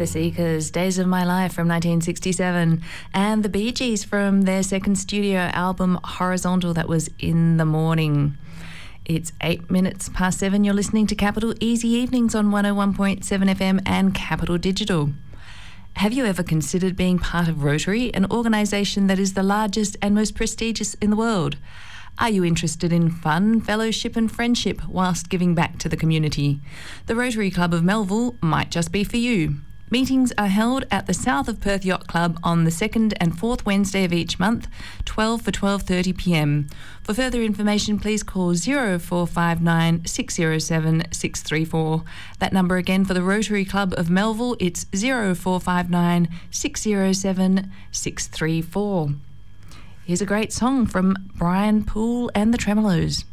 The Seekers, Days of My Life from 1967, and the Bee Gees from their second studio album Horizontal, that was In the Morning. It's 8 minutes past 7. You're listening to Capital Easy Evenings on 101.7 FM and Capital Digital. Have you ever considered being part of Rotary, an organisation that is the largest and most prestigious in the world? Are you interested in fun, fellowship and friendship whilst giving back to the community? The Rotary Club of Melville might just be for you. Meetings are held at the South of Perth Yacht Club on the 2nd and 4th Wednesday of each month, 12 for 12:30pm. For further information, please call 0459 607 634. That number again for the Rotary Club of Melville, it's 0459 607 634. Here's a great song from Brian Poole and the Tremolos.